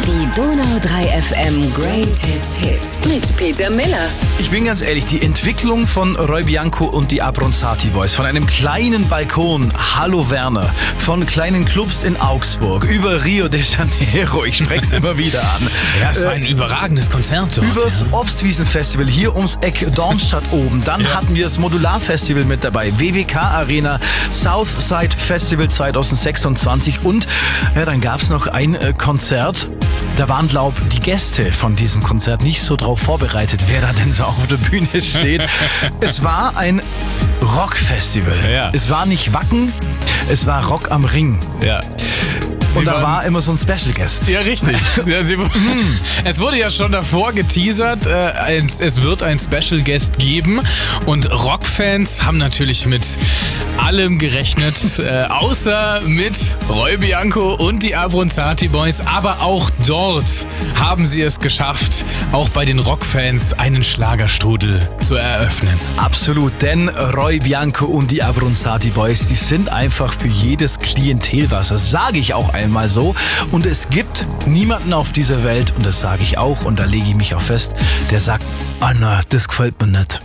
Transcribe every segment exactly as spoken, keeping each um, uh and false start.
Die Donau drei F M Greatest Hits mit Peter Miller. Ich bin ganz ehrlich, die Entwicklung von Roy Bianco und die Abronzati Boys, von einem kleinen Balkon, Hallo Werner, von kleinen Clubs in Augsburg, über Rio de Janeiro, ich spreche es immer wieder an. Ja, es war ein äh, überragendes Konzert dort. Übers ja. Obstwiesenfestival hier ums Eck Dornstadt oben. Dann ja. hatten wir das Modularfestival mit dabei, W W K Arena, Southside Festival zwanzig sechsundzwanzig und ja, dann gab es noch ein äh, Konzert. Da waren, glaube ich, die Gäste von diesem Konzert nicht so drauf vorbereitet, wer da denn so auf der Bühne steht. Es war ein Rockfestival. Ja. Es war nicht Wacken, es war Rock am Ring. Ja. Sie und da waren, war immer so ein Special Guest. Ja, richtig. Ja, sie, es wurde ja schon davor geteasert, äh, ein, es wird ein Special Guest geben. Und Rockfans haben natürlich mit allem gerechnet, äh, außer mit Roy Bianco und die Abronzati Boys. Aber auch dort haben sie es geschafft, auch bei den Rockfans einen Schlagerstrudel zu eröffnen. Absolut, denn Roy Bianco und die Abronzati Boys, die sind einfach für jedes Klientel was. Das sage ich auch einmal so. Und es gibt niemanden auf dieser Welt, und das sage ich auch, und da lege ich mich auch fest, der sagt, ah na, das gefällt mir nicht.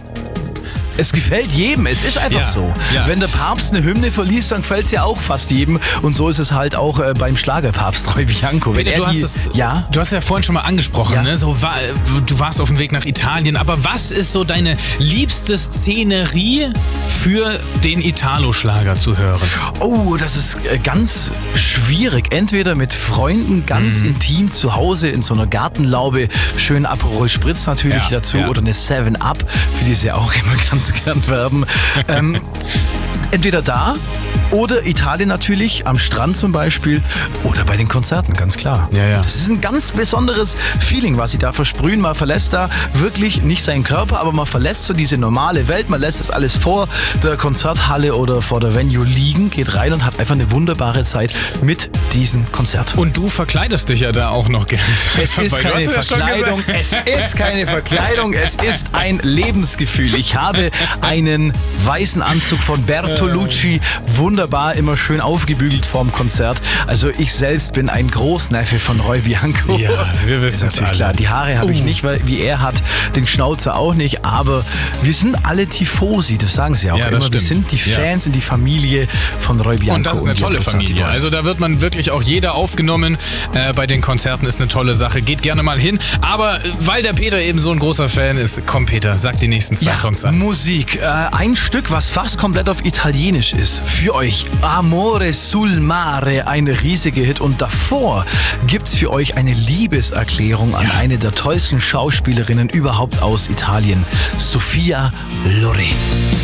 Es gefällt jedem, es ist einfach ja, so. Ja. Wenn der Papst eine Hymne verliest, dann gefällt es ja auch fast jedem. Und so ist es halt auch äh, beim Schlagerpapst Roy Bianco. Wenn Peter, er du, die, hast es, ja? du hast ja vorhin schon mal angesprochen, ja. ne? So, war, du warst auf dem Weg nach Italien. Aber was ist so deine liebste Szenerie für den Italo-Schlager zu hören? Oh, das ist äh, ganz schwierig. Entweder mit Freunden ganz mhm. intim zu Hause in so einer Gartenlaube, schön Aperol Spritz natürlich ja, dazu ja. oder eine seven up, für die sie ja auch immer ganz gern werben. ähm, entweder da oder Italien natürlich, am Strand zum Beispiel oder bei den Konzerten, ganz klar. Ja, ja. Das ist ein ganz besonderes Feeling, was sie da versprühen. Man verlässt da wirklich nicht seinen Körper, aber man verlässt so diese normale Welt. Man lässt das alles vor der Konzerthalle oder vor der Venue liegen, geht rein und hat einfach eine wunderbare Zeit mit diesem Konzert. Und du verkleidest dich ja da auch noch gerne. Es ist keine Verkleidung, es ist keine Verkleidung, es ist ein Lebensgefühl. Ich habe einen weißen Anzug von Bertolucci, wunderbar, immer schön aufgebügelt vorm Konzert. Also ich selbst bin ein Großneffe von Roy Bianco. Ja, wir wissen das natürlich klar. Die Haare habe ich uh. nicht, weil, wie er hat, den Schnauzer auch nicht, aber wir sind alle Tifosi, das sagen sie auch ja, immer. Stimmt. Wir sind die Fans ja. und die Familie von Roy Bianco. Und das ist eine tolle Familie. Also da wird man wirklich auch jeder aufgenommen. Äh, bei den Konzerten ist eine tolle Sache. Geht gerne mal hin. Aber weil der Peter eben so ein großer Fan ist, komm Peter, sag die nächsten zwei ja, Songs an. Musik. Äh, ein Stück, was fast komplett auf Italienisch ist. Für euch Amore sul mare, ein riesiger Hit. Und davor gibt's für euch eine Liebeserklärung an ja. eine der tollsten Schauspielerinnen überhaupt aus Italien, Sophia Loren.